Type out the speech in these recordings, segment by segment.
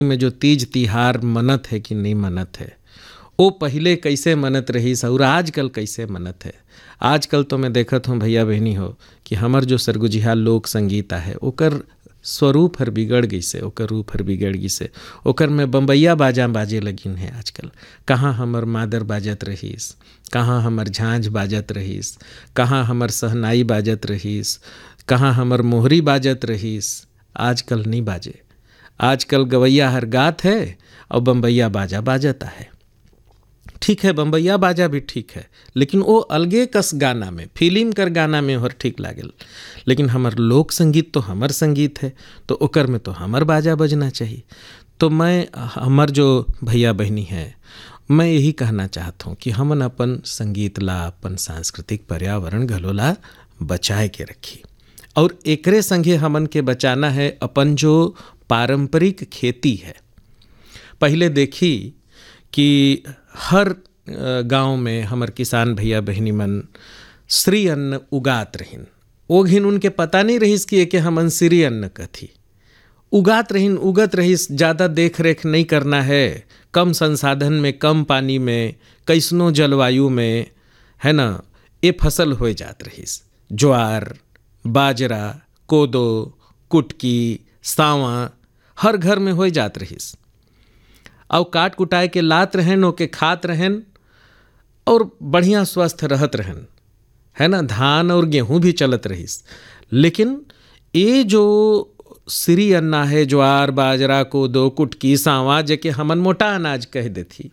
में जो तीज तिहार मनत है कि नहीं मनत है, वो पहले कैसे मनत रहीस और आजकल कैसे मनत है। आजकल तो मैं देखत हूँ भैया बहनी हो कि हमर जो सरगुजिहा लोक संगीत है ओकर स्वरूप हर बिगड़ गई से, ओकर रूप हर बिगड़ गई से। ओकर में बम्बैया बाजा बाजे लगिन है आजकल। कहाँ हमर मादर बाजत रहीस, कहाँ हमर झांझ बाजत रहीस, कहाँ हमर सहनाई बाजत रहीस, कहाँ हमर मोहरी बाजत रहीस। आजकल नहीं बाजे। आजकल गवैया हर गात है और बम्बैया बाजा बाजता है। ठीक है, बम्बैया बाजा भी ठीक है, लेकिन वो अलगे कस गाना में, फिल्म कर गाना में हर ठीक लागल। लेकिन हमर लोक संगीत तो हमर संगीत है, तो ओकर में तो हमर बाजा बजना चाहिए। तो मैं हमर जो भैया बहनी है, मैं यही कहना चाहता हूँ कि हमन अपन संगीत ला, अपन सांस्कृतिक पर्यावरण घलोला बचाए के रखी। और एकरे संगे हमन के बचाना है अपन जो पारंपरिक खेती है। पहले देखी कि हर गांव में हमर किसान भैया बहनी मन श्री अन्न उगात रहिन। ओ घिन उनके पता नहीं रहीस कि एके हमन श्री अन्न कथी। उगात रहिन, उगत रहीस, ज़्यादा देख रेख नहीं करना है, कम संसाधन में, कम पानी में, कैसनो जलवायु में, है ना, ये फसल हो जात रहीस। ज्वार, बाजरा, कोदो, कुटकी, सावा हर घर में हो जात रहीस। और काट कुटाए के लात रहन, ओके खात रहन और बढ़िया स्वस्थ रहत रहन, है ना। धान और गेहूं भी चलत रहीस। लेकिन ये जो श्री अन्ना है, ज्वार, बाजरा, कोदो, कुटकी, सावा, जेके हमन मोटा अनाज कह देथी,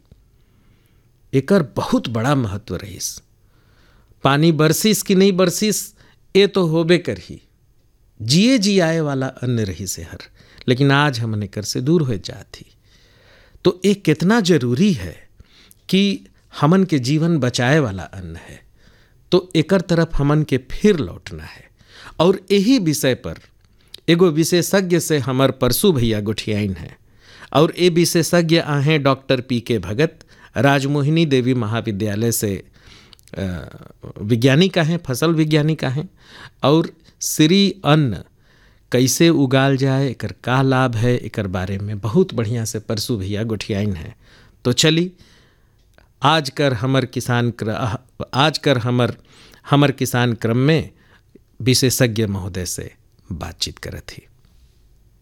एकर बहुत बड़ा महत्व रहीस। पानी बरसिस कि नहीं बरसिस ये तो होबे करही, जिए जियाए वाला अन्न रही से हर। लेकिन आज हमन एकर से दूर हो जाती। तो ये कितना जरूरी है कि हमन के जीवन बचाए वाला अन्न है, तो एकर तरफ हमन के फिर लौटना है। और यही विषय पर एगो विशेषज्ञ से हमर परसू भैया गोठियाइन है, और ये विशेषज्ञ आहे डॉक्टर पी.के. भगत, राजमोहिनी देवी महाविद्यालय से विज्ञानिक हैं, फसल विज्ञानिक हैं। और श्री अन्न कैसे उगाल जाए, एकर का लाभ है, एकर बारे में बहुत बढ़िया से परसू भैया गोठियाइन है। तो चली आज कर हमर किसान क्रम में विशेषज्ञ महोदय से बातचीत करत ही।